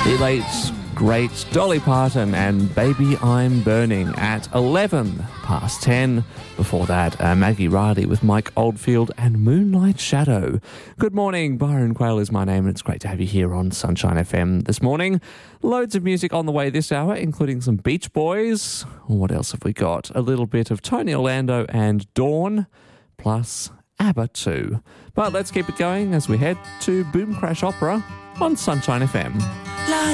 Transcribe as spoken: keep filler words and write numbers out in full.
The late, great Dolly Parton and Baby I'm Burning at eleven past ten. Before that, uh, Maggie Riley with Mike Oldfield and Moonlight Shadow. Good morning, Byron Quayle is my name, and it's great to have you here on Sunshine F M this morning. Loads of music on the way this hour, including some Beach Boys. What else have we got? A little bit of Tony Orlando and Dawn, plus ABBA too. But let's keep it going as we head to Boom Crash Opera on Sunshine F M.